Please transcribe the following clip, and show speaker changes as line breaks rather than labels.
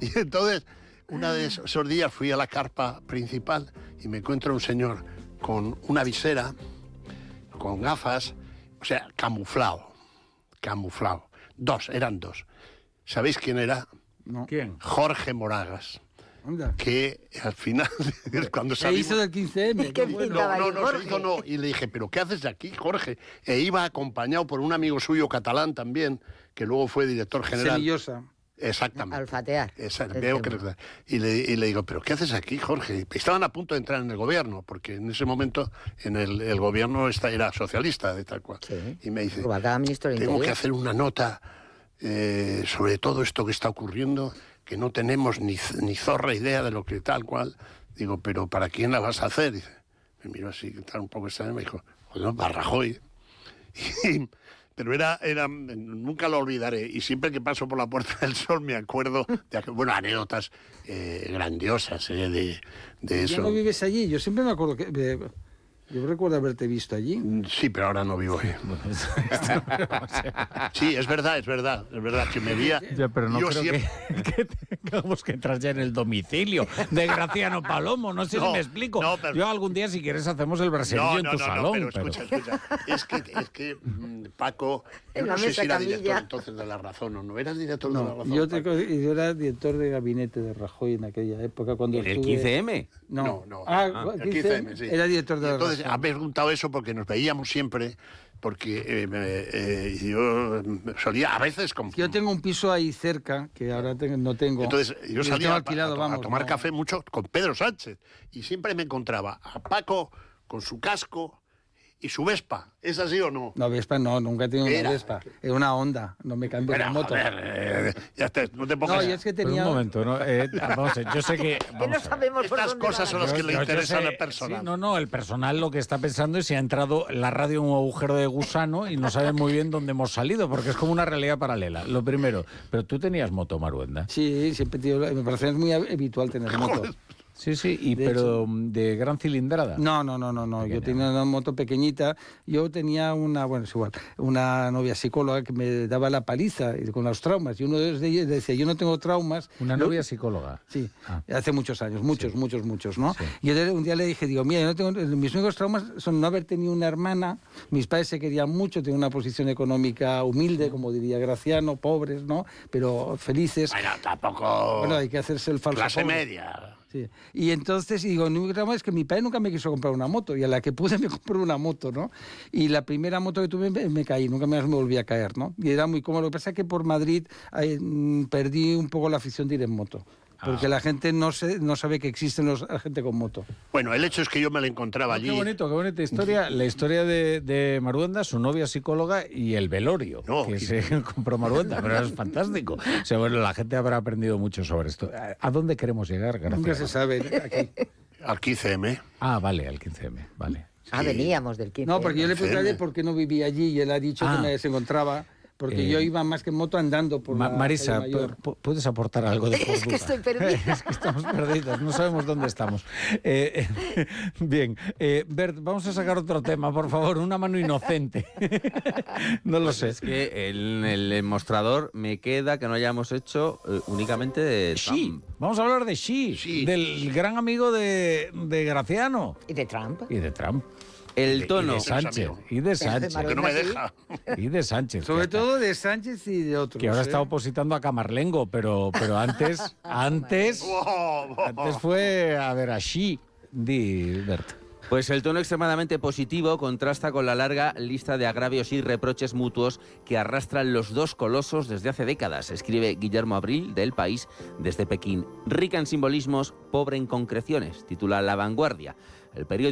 Y entonces, uno de esos días fui a la carpa principal y me encuentro un señor con una visera, con gafas, o sea, camuflado. Eran dos. ¿Sabéis quién era?
No.
¿Quién?
Jorge Moragas.
Anda.
Que al final, cuando
Se
salimos...
hizo del 15M.
¿Qué
bueno.
pintaba ahí,
No,
Jorge?
se hizo no. Y le dije, ¿pero qué haces aquí, Jorge? E iba acompañado por un amigo suyo catalán también, que luego fue director general.
Semillosa.
Exactamente.
Olfatear.
Veo que... y le digo, ¿pero qué haces aquí, Jorge? Estaban a punto de entrar en el gobierno, porque en ese momento en el gobierno era socialista, de tal cual.
Sí.
Y me dice,
Rubalcaba ministro del
tengo
Interior.
que hacer una nota sobre todo esto que está ocurriendo, que no tenemos ni zorra idea de lo que tal cual. Digo, ¿pero para quién la vas a hacer? Dice, me miró así, tal, un poco extraño, me dijo, bueno, para Rajoy. Pero nunca lo olvidaré, y siempre que paso por la Puerta del Sol me acuerdo de anécdotas grandiosas de eso.
¿Ya no vives allí? Yo siempre me acuerdo que... yo recuerdo haberte visto allí.
Sí, pero ahora no vivo ahí. Sí, es verdad que me veía...
Ya, pero no
yo
creo
siempre...
que tengamos que entrar ya en el domicilio de Graciano Palomo, no sé si me explico.
No, pero...
Yo algún día, si quieres, hacemos el brasileño en tu salón.
No, pero escucha. Es que Paco, yo no sé si era director entonces de La Razón o no. ¿Eras director de La Razón?
Yo era director de gabinete de Rajoy en aquella época. Cuando
¿En el 15M?
No.
El 15M, sí.
Era director de La Razón.
Entonces, habéis preguntado eso porque nos veíamos siempre, porque yo solía, a veces...
Yo tengo un piso ahí cerca, que ahora no tengo.
Entonces, yo salía
alquilado,
a tomar café mucho con Pedro Sánchez, y siempre me encontraba a Paco con su casco y su Vespa. ¿Es así o no?
No, Vespa no, nunca he tenido una Vespa. Era una Honda, no me cambié la moto.
Joder, ya está, no te pongas...
No, yo es que
Pero
tenía...
un momento, ¿no? Vamos a ver, yo sé que...
Que no sabemos por
Estas
dónde
cosas
va
son
la
las que
cosa.
le interesan
sé,
al personal.
Sí, no, el personal lo que está pensando es si ha entrado la radio en un agujero de gusano y no sabe muy bien dónde hemos salido, porque es como una realidad paralela. Lo primero, pero tú tenías moto, Maruenda.
Sí, siempre me parece muy habitual tener moto.
Sí, pero de gran cilindrada.
No. Yo tenía una moto pequeñita. Yo tenía una novia psicóloga que me daba la paliza con los traumas. Y uno de ellos decía, yo no tengo traumas.
¿Una novia psicóloga?
Sí, hace muchos años, muchos, ¿no?
Sí.
Y yo un día le dije, mira, yo no tengo, mis únicos traumas son no haber tenido una hermana. Mis padres se querían mucho, tenían una posición económica humilde, como diría Graciano, pobres, ¿no? Pero felices.
Bueno, tampoco...
Bueno, hay que hacerse el falso
clase
pobre.
media...
Sí. Y entonces digo, el único trauma es que mi padre nunca me quiso comprar una moto, y a la que pude me compró una moto, ¿no? Y la primera moto que tuve me caí, nunca más me volví a caer, ¿no? Y era muy cómodo. Lo que pasa es que por Madrid perdí un poco la afición de ir en moto, porque la gente no sabe que existen la gente con moto.
Bueno, el hecho es que yo me la encontraba allí.
Qué bonita historia. La historia de Maruenda, su novia psicóloga y el velorio que se compró Maruenda. Pero es fantástico. O sea, bueno, la gente habrá aprendido mucho sobre esto. ¿A dónde queremos llegar? Gracias.
Nunca se sabe aquí.
Al 15M.
Ah, vale, al 15M, vale.
Veníamos del 15.
No, porque yo le pregunté por qué no vivía allí y él ha dicho que me desencontraba. Porque yo iba más que en moto andando por
Marisa, ¿puedes aportar algo de cordura?
Es que estoy perdida.
Es que estamos perdidos, no sabemos dónde estamos. Bien, Bert, vamos a sacar otro tema, por favor, una mano inocente. No lo sé.
Es que en el mostrador me queda que no hayamos hecho únicamente de
Xi.
Trump.
Vamos a hablar de Xi, del gran amigo de Graciano.
¿Y de Trump?
Y de Trump.
El tono.
Y de Sánchez. Y de Sánchez.
Que no me deja.
Y de Sánchez.
Sobre todo de Sánchez y de otros.
Que ahora está opositando a Camarlengo, pero antes fue a ver a Xi, di Bert.
Pues el tono extremadamente positivo contrasta con la larga lista de agravios y reproches mutuos que arrastran los dos colosos desde hace décadas, escribe Guillermo Abril de El País desde Pekín. Rica en simbolismos, pobre en concreciones, titula La Vanguardia. El periódico